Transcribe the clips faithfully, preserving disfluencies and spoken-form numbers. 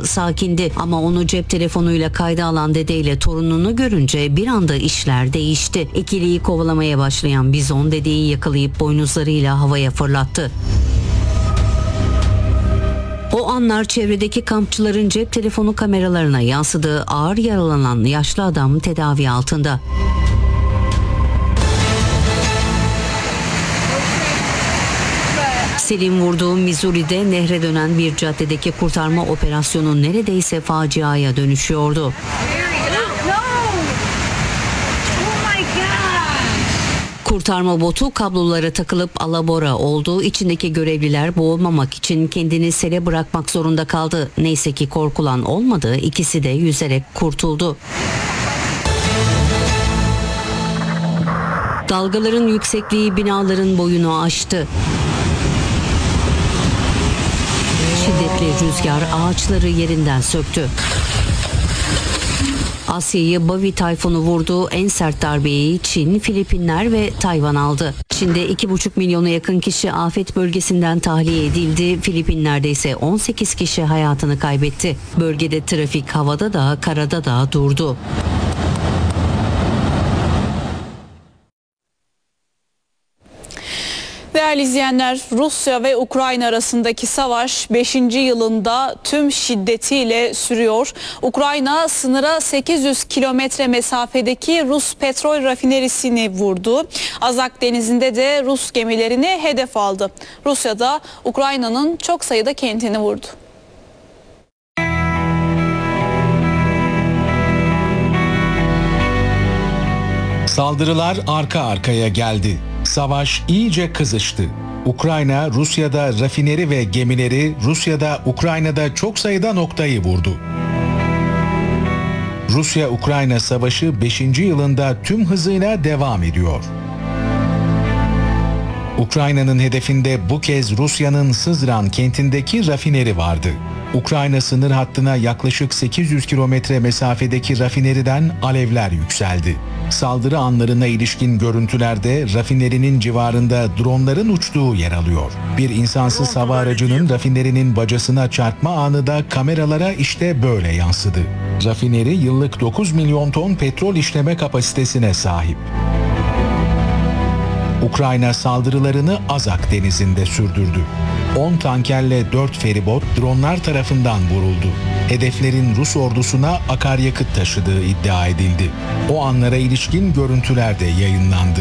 sakindi ama onu cep telefonuyla kayda alan dedeyle torununu görünce bir anda işler değişti. İkiliyi kovalamaya başlayan bizon dedeyi yakalayıp boynuzlarıyla havaya fırlattı. O anlar çevredeki kampçıların cep telefonu kameralarına yansıdığı ağır yaralanan yaşlı adam tedavi altında. Selin vurduğu Missouri'de nehre dönen bir caddedeki kurtarma operasyonu neredeyse faciaya dönüşüyordu. Kurtarma botu kablolara takılıp alabora oldu. İçindeki görevliler boğulmamak için kendini sele bırakmak zorunda kaldı. Neyse ki korkulan olmadı. İkisi de yüzerek kurtuldu. Dalgaların yüksekliği binaların boyunu aştı. Şiddetli rüzgar ağaçları yerinden söktü. Asya'yı Bavi tayfunu vurdu. En sert darbeyi Çin, Filipinler ve Tayvan aldı. Çin'de iki buçuk milyona yakın kişi afet bölgesinden tahliye edildi. Filipinler'de ise on sekiz kişi hayatını kaybetti. Bölgede trafik havada da karada da durdu. Değerli izleyenler, Rusya ve Ukrayna arasındaki savaş beşinci yılında tüm şiddetiyle sürüyor. Ukrayna sınıra sekiz yüz kilometre mesafedeki Rus petrol rafinerisini vurdu. Azak denizinde de Rus gemilerini hedef aldı. Rusya da Ukrayna'nın çok sayıda kentini vurdu. Saldırılar arka arkaya geldi. Savaş iyice kızıştı. Ukrayna, Rusya'da rafineri ve gemileri, Rusya'da, Ukrayna'da çok sayıda noktayı vurdu. Rusya-Ukrayna savaşı beşinci yılında tüm hızıyla devam ediyor. Ukrayna'nın hedefinde bu kez Rusya'nın Sızran kentindeki rafineri vardı. Ukrayna sınır hattına yaklaşık sekiz yüz kilometre mesafedeki rafineriden alevler yükseldi. Saldırı anlarına ilişkin görüntülerde rafinerinin civarında dronların uçtuğu yer alıyor. Bir insansız hava aracının rafinerinin bacasına çarpma anı da kameralara işte böyle yansıdı. Rafineri yıllık dokuz milyon ton petrol işleme kapasitesine sahip. Ukrayna saldırılarını Azak denizinde sürdürdü. on tankerle dört feribot dronlar tarafından vuruldu. Hedeflerin Rus ordusuna akaryakıt taşıdığı iddia edildi. O anlara ilişkin görüntüler de yayınlandı.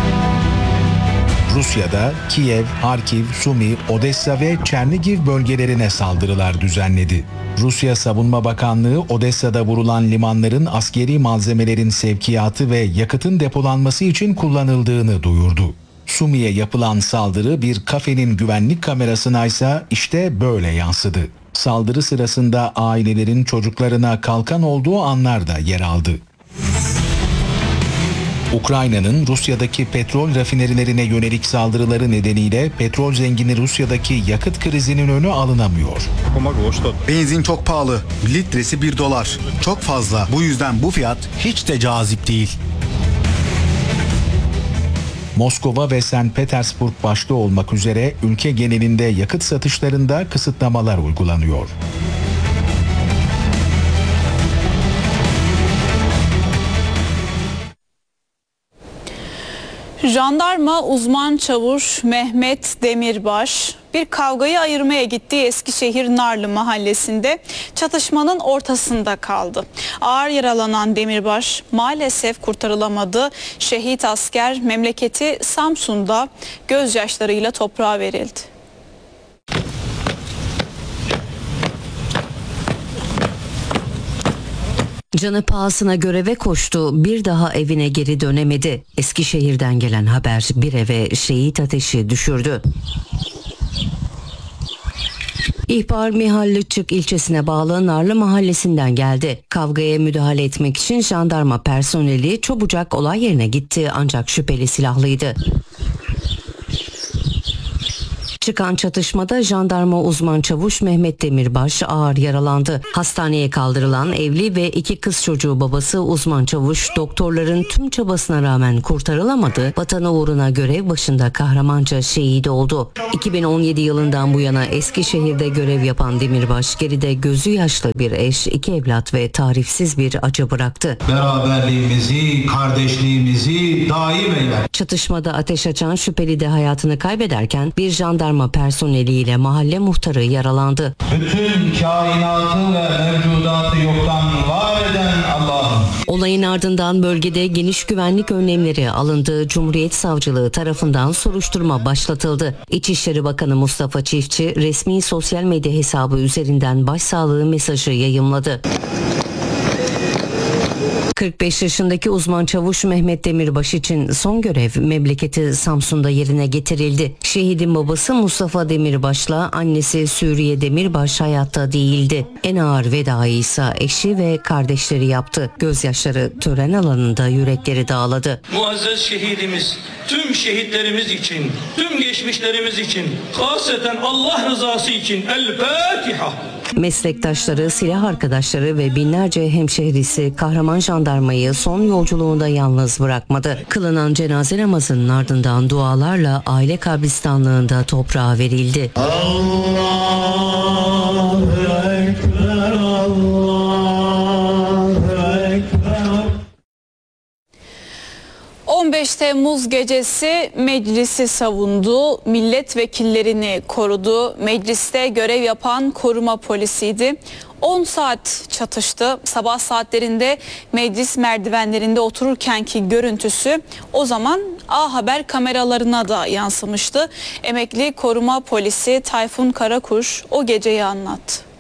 Rusya'da Kiev, Harkiv, Sumi, Odessa ve Çernigiv bölgelerine saldırılar düzenledi. Rusya Savunma Bakanlığı Odessa'da vurulan limanların askeri malzemelerin sevkiyatı ve yakıtın depolanması için kullanıldığını duyurdu. Sumi'ye yapılan saldırı bir kafenin güvenlik kamerasına ise işte böyle yansıdı. Saldırı sırasında ailelerin çocuklarına kalkan olduğu anlar da yer aldı. Ukrayna'nın Rusya'daki petrol rafinerilerine yönelik saldırıları nedeniyle petrol zengini Rusya'daki yakıt krizinin önü alınamıyor. Benzin çok pahalı. Litresi bir dolar. Çok fazla. Bu yüzden bu fiyat hiç de cazip değil. Moskova ve Sankt Petersburg başta olmak üzere ülke genelinde yakıt satışlarında kısıtlamalar uygulanıyor. Jandarma uzman çavuş Mehmet Demirbaş bir kavgayı ayırmaya gittiği Eskişehir Narlı mahallesinde çatışmanın ortasında kaldı. Ağır yaralanan Demirbaş maalesef kurtarılamadı. Şehit asker memleketi Samsun'da gözyaşlarıyla toprağa verildi. Canı pahasına göreve koştu, bir daha evine geri dönemedi. Eskişehir'den gelen haber bir eve şehit ateşi düşürdü. İhbar Mihallıçık ilçesine bağlı Narlı mahallesinden geldi. Kavgaya müdahale etmek için jandarma personeli çabucak olay yerine gitti ancak şüpheli silahlıydı. Çıkan çatışmada jandarma uzman çavuş Mehmet Demirbaş ağır yaralandı. Hastaneye kaldırılan evli ve iki kız çocuğu babası uzman çavuş doktorların tüm çabasına rağmen kurtarılamadı. Vatanı uğruna görev başında kahramanca şehit oldu. iki bin on yedi yılından bu yana Eskişehir'de görev yapan Demirbaş geride gözü yaşlı bir eş, iki evlat ve tarifsiz bir acı bıraktı. Beraberliğimizi, kardeşliğimizi daim eyler. Çatışmada ateş açan şüpheli de hayatını kaybederken bir jandarma personeliyle mahalle muhtarı yaralandı. Bütün kainatı ve mevcudatı yoktan var eden Allah'ım. Olayın ardından bölgede geniş güvenlik önlemleri alındı. Cumhuriyet Savcılığı tarafından soruşturma başlatıldı. İçişleri Bakanı Mustafa Çiftçi resmi sosyal medya hesabı üzerinden başsağlığı mesajı yayımladı. kırk beş yaşındaki uzman çavuş Mehmet Demirbaş için son görev memleketi Samsun'da yerine getirildi. Şehidin babası Mustafa Demirbaş'la annesi Suriye Demirbaş hayatta değildi. En ağır vedayı ise eşi ve kardeşleri yaptı. Gözyaşları tören alanında yürekleri dağladı. Muazzez şehidimiz, tüm şehitlerimiz için, tüm geçmişlerimiz için, hasreten Allah rızası için El Fatiha. Meslektaşları, silah arkadaşları ve binlerce hemşehrisi kahraman jandarmayı son yolculuğunda yalnız bırakmadı. Kılınan cenaze namazının ardından dualarla aile kabristanlığında toprağa verildi. Allahu Ekber, Allahu Ekber. on beş Temmuz gecesi meclisi savundu, milletvekillerini korudu. Mecliste görev yapan koruma polisiydi. on saat çatıştı. Sabah saatlerinde meclis merdivenlerinde otururkenki görüntüsü o zaman A Haber kameralarına da yansımıştı. Emekli koruma polisi Tayfun Karakuş o geceyi anlattı.